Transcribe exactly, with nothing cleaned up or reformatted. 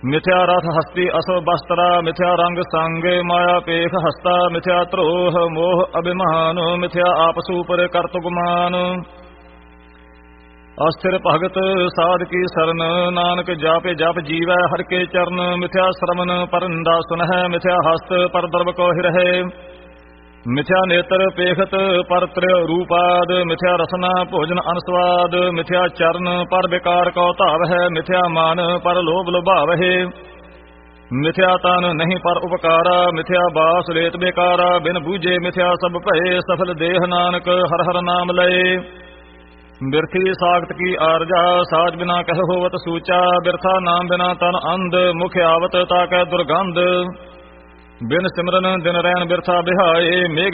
ਮਿਥਿਆ ਰਥ ਹਸਤੀ ਅਸਵ ਬਸਤਰਾ ਮਿਥਿਆ ਰੰਗ ਸੰਗ ਮਾਇਆ ਪੇਖ ਹਸਤਾ ਮਿਥਿਆ ਧਰੋਹ ਮੋਹ ਅਭਿਮਾਨ ਮਿਥਿਆ ਆਪਸ ਉਪਰ ਕਰਤ ਗੁਮਾਨ ਅਸਥਿਰ ਭਗਤ ਸਾਧ ਕੀ ਸਰਨ ਨਾਨਕ ਜਾਪੇ ਜਪ ਜੀਵੈ ਹਰਿ ਕੇ ਚਰਨ ਮਿਥਿਆ ਸ਼ਰਮਨ ਪਰੰਦਾ ਸੁਨਹਿ ਮਿਥਿਆ ਹਸਤ ਪਰ ਦਰਬ ਕੋ ਹਿਰਹਿ ਮਿਥਿਆ ਨੇਤਰ ਪੇਖਤ ਪਰ ਤ੍ਰਿ ਰੂਪਾਦ ਮਿਥਿਆ ਰਸਨਾ ਭੋਜਨ ਅਨਸਵਾਦ ਮਿਥਿਆ ਚਰਨ ਪਰ ਵਿਕਾਰ ਕੋ ਧਾਵ ਹੈ ਮਿਥਿਆ ਮਨ ਪਰ ਲੋਭ ਲੁਭਾਵਹਿ ਮਿਥਿਆ ਤਨ ਨਹੀਂ ਪਰ ਉਪਕਾਰਾ ਮਿਥਿਆ ਬਾਸ ਰੇਤ ਬੇਕਾਰਾ ਬਿਨ ਬੂਝੇ ਮਿਥਿਆ ਸਭ ਭਏ ਸਫਲ ਦੇਹ ਨਾਨਕ ਹਰ ਹਰ ਨਾਮ ਲਏ ਬਿਰਥੀ ਸਾਖਤ ਕੀ ਆਰਜਾ ਸਾਜ ਬਿਨਾ ਕਹਿ ਹੋਵਤ ਸੂਚਾ ਬਿਰਥਾ ਨਾਮ ਬਿਨਾ ਤਨ ਅੰਧ ਮੁਖ ਆਵਤ ਤਾ ਕੈ ਦੁਰਗੰਧ ਬਿਨ ਸਿਮਰਨ ਦਿਨ ਰੈਣ ਬਿਰਥਾ ਬਿਹਾਏ ਮੇਘ